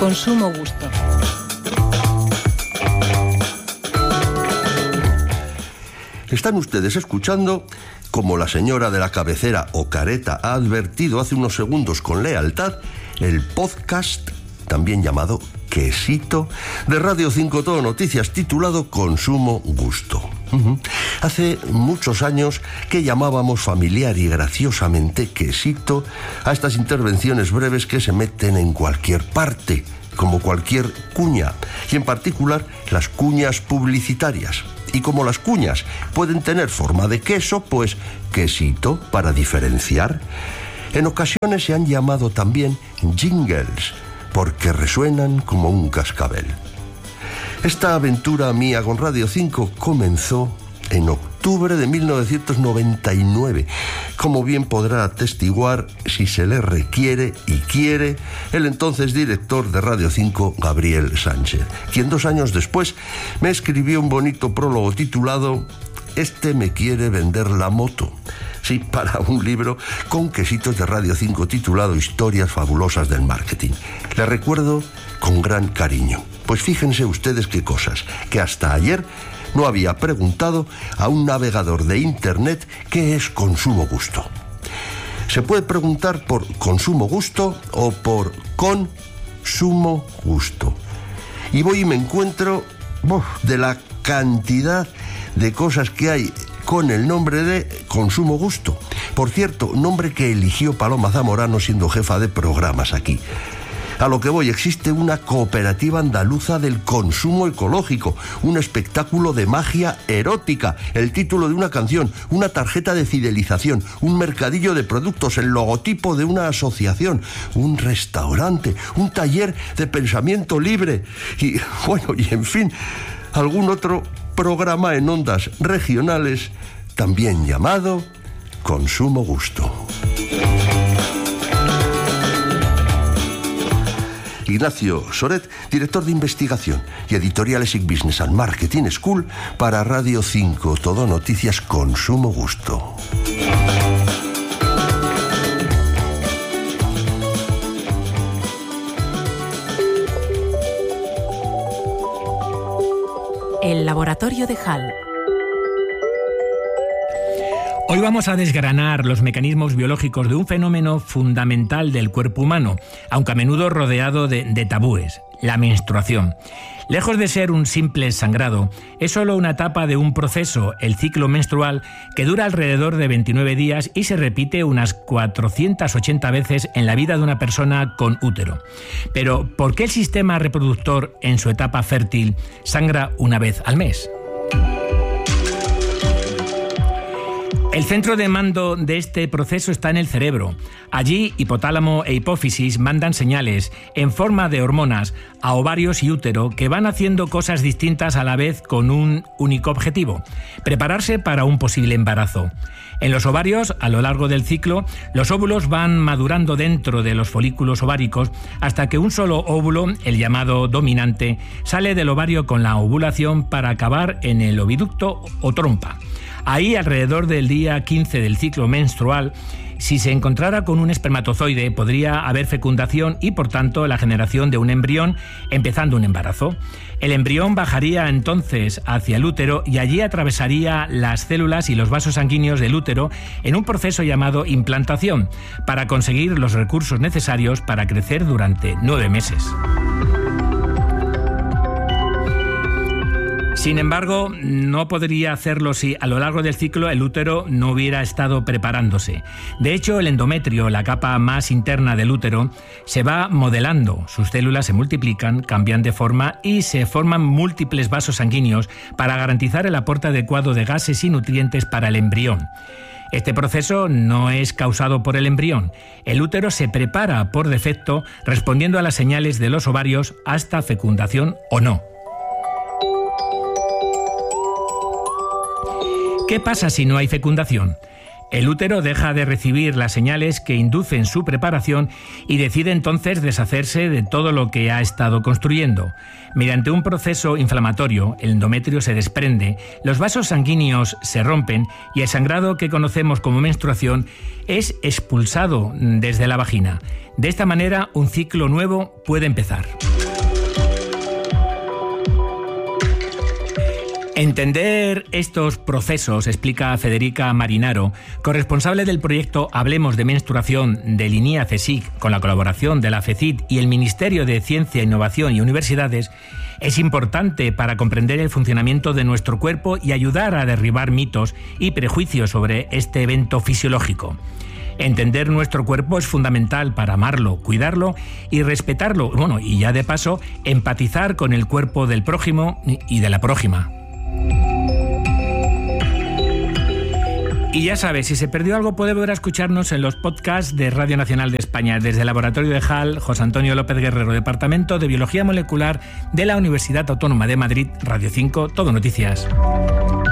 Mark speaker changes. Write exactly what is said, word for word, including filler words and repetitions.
Speaker 1: Consumo gusto.
Speaker 2: Están ustedes escuchando, como la señora de la cabecera o careta ha advertido hace unos segundos con lealtad, el podcast, también llamado Quesito, de Radio cinco Todo Noticias, titulado Consumo Gusto. Uh-huh. Hace muchos años que llamábamos familiar y graciosamente quesito a estas intervenciones breves que se meten en cualquier parte, como cualquier cuña, y en particular las cuñas publicitarias. Y como las cuñas pueden tener forma de queso, pues quesito para diferenciar. En ocasiones se han llamado también jingles, porque resuenan como un cascabel. Esta aventura mía con Radio cinco comenzó en octubre de mil novecientos noventa y nueve, como bien podrá atestiguar, si se le requiere y quiere, el entonces director de Radio cinco, Gabriel Sánchez, quien dos años después me escribió un bonito prólogo titulado Este me quiere vender la moto. Sí, para un libro con quesitos de Radio cinco titulado Historias fabulosas del marketing. Le recuerdo con gran cariño. Pues fíjense ustedes qué cosas, que hasta ayer no había preguntado a un navegador de internet qué es consumo gusto. Se puede preguntar por consumo gusto o por consumo gusto. Y voy y me encuentro uf, de la cantidad de cosas que hay con el nombre de consumo gusto. Por cierto, nombre que eligió Paloma Zamorano siendo jefa de programas aquí. A lo que voy, existe una cooperativa andaluza del consumo ecológico, un espectáculo de magia erótica, el título de una canción, una tarjeta de fidelización, un mercadillo de productos, el logotipo de una asociación, un restaurante, un taller de pensamiento libre y, bueno, y en fin, algún otro programa en ondas regionales, también llamado Consumo Gusto. Ignacio Soret, director de investigación y editorial ESIC Business and Marketing School para Radio cinco Todo Noticias Consumo Gusto.
Speaker 1: El laboratorio de Hall.
Speaker 3: Hoy vamos a desgranar los mecanismos biológicos de un fenómeno fundamental del cuerpo humano, aunque a menudo rodeado de, de tabúes, la menstruación. Lejos de ser un simple sangrado, es solo una etapa de un proceso, el ciclo menstrual, que dura alrededor de veintinueve días y se repite unas cuatrocientas ochenta veces en la vida de una persona con útero. Pero, ¿por qué el sistema reproductor en su etapa fértil sangra una vez al mes? El centro de mando de este proceso está en el cerebro. Allí, hipotálamo e hipófisis mandan señales, en forma de hormonas, a ovarios y útero que van haciendo cosas distintas a la vez con un único objetivo: prepararse para un posible embarazo. En los ovarios, a lo largo del ciclo, los óvulos van madurando dentro de los folículos ováricos hasta que un solo óvulo, el llamado dominante, sale del ovario con la ovulación para acabar en el oviducto o trompa. Ahí, alrededor del día quince del ciclo menstrual, si se encontrara con un espermatozoide, podría haber fecundación y, por tanto, la generación de un embrión, empezando un embarazo. El embrión bajaría entonces hacia el útero y allí atravesaría las células y los vasos sanguíneos del útero en un proceso llamado implantación, para conseguir los recursos necesarios para crecer durante nueve meses. Sin embargo, no podría hacerlo si a lo largo del ciclo el útero no hubiera estado preparándose. De hecho, el endometrio, la capa más interna del útero, se va modelando. Sus células se multiplican, cambian de forma y se forman múltiples vasos sanguíneos para garantizar el aporte adecuado de gases y nutrientes para el embrión. Este proceso no es causado por el embrión. El útero se prepara por defecto respondiendo a las señales de los ovarios hasta fecundación o no. ¿Qué pasa si no hay fecundación? El útero deja de recibir las señales que inducen su preparación y decide entonces deshacerse de todo lo que ha estado construyendo. Mediante un proceso inflamatorio, el endometrio se desprende, los vasos sanguíneos se rompen y el sangrado que conocemos como menstruación es expulsado desde la vagina. De esta manera, un ciclo nuevo puede empezar. Entender estos procesos, explica Federica Marinaro, corresponsable del proyecto Hablemos de Menstruación del I N I A CSIC, con la colaboración de la FECIT y el Ministerio de Ciencia, Innovación y Universidades, es importante para comprender el funcionamiento de nuestro cuerpo y ayudar a derribar mitos y prejuicios sobre este evento fisiológico. Entender nuestro cuerpo es fundamental para amarlo, cuidarlo y respetarlo, bueno, y ya de paso, empatizar con el cuerpo del prójimo y de la prójima. Y ya sabes, si se perdió algo puede volver a escucharnos en los podcasts de Radio Nacional de España. Desde el Laboratorio de Hall, José Antonio López Guerrero, Departamento de Biología Molecular de la Universidad Autónoma de Madrid, Radio cinco, Todo Noticias.